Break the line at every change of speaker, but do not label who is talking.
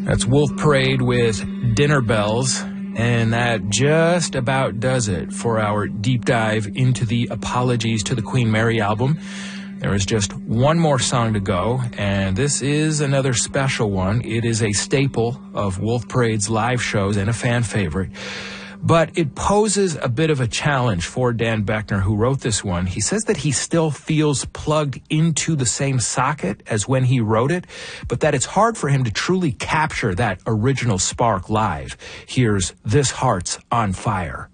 That's Wolf Parade with Dinner Bells, and that just about does it for our deep dive into the Apologies to the Queen Mary album. There is just one more song to go, and this is another special one. It is a staple of Wolf Parade's live shows and a fan favorite. But it poses a bit of a challenge for Dan Boeckner, who wrote this one. He says that he still feels plugged into the same socket as when he wrote it, but that it's hard for him to truly capture that original spark live. Here's This Heart's on Fire.